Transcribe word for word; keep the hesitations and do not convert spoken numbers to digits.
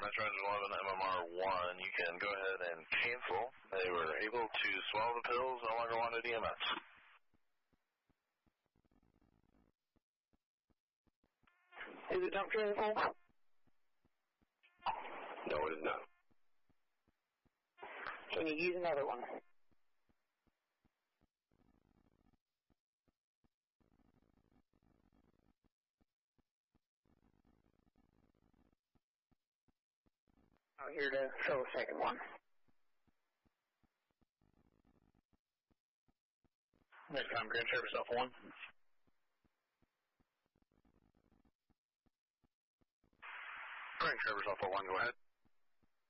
Roger eleven M M R one, you can go ahead and cancel. They were able to swallow the pills, no longer wanted E M S. Is the dump truck full? No, it is not. Can you use another one? I'm here to fill a second one. Next time, Grand Service Alpha one. Grand Service Alpha one, go ahead.